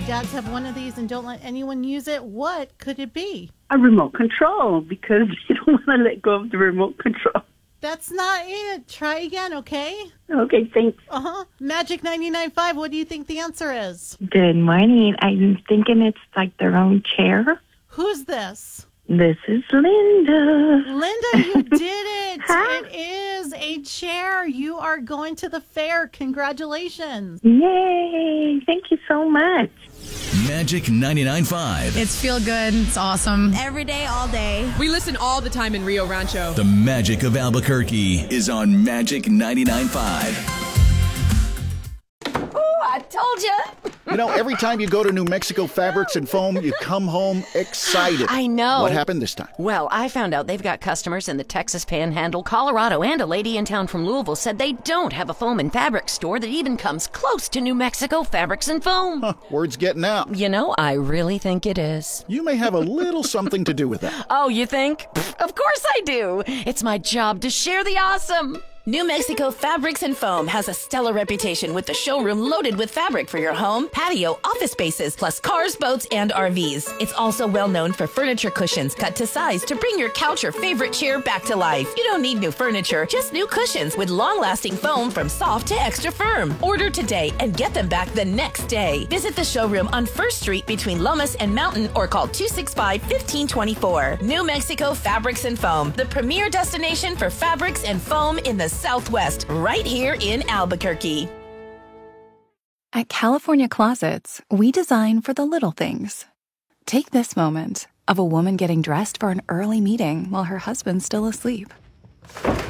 dads have one of these and don't let anyone use it. What could it be? A remote control, because you don't want to let go of the remote control. That's not it. Try again, okay? Okay, thanks. Magic 99.5, what do you think the answer is? Good morning. I'm thinking it's like their own chair. Who's this? This is Linda. Linda, you did it. Huh? It is a chair. You are going to the fair. Congratulations. Yay. Thank you so much. Magic 99.5. It's feel good. It's awesome. Every day, all day. We listen all the time in Rio Rancho. The magic of Albuquerque is on Magic 99.5. I told you. You know, every time you go to New Mexico Fabrics and Foam, you come home excited. I know. What happened this time? Well, I found out they've got customers in the Texas Panhandle, Colorado, and a lady in town from Louisville said they don't have a foam and fabric store that even comes close to New Mexico Fabrics and Foam. Word's getting out. You know, I really think it is. You may have a little something to do with that. Oh, you think? Of course I do. It's my job to share the awesome. New Mexico Fabrics and Foam has a stellar reputation with the showroom loaded with fabric for your home, patio, office spaces, plus cars, boats, and RVs. It's also well known for furniture cushions cut to size to bring your couch or favorite chair back to life. You don't need new furniture, just new cushions with long-lasting foam from soft to extra firm. Order today and get them back the next day. Visit the showroom on 1st Street between Lomas and Mountain or call 265-1524. New Mexico Fabrics and Foam, the premier destination for fabrics and foam in the Southwest, right here in Albuquerque. At California Closets, we design for the little things. Take this moment of a woman getting dressed for an early meeting while her husband's still asleep.